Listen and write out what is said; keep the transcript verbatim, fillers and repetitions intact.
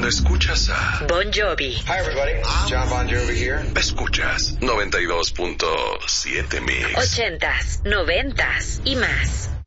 escuchas a Bon Jovi. Hi everybody, John Bon Jovi here. Escuchas noventa y dos punto siete Mix. Ochentas, noventas y más.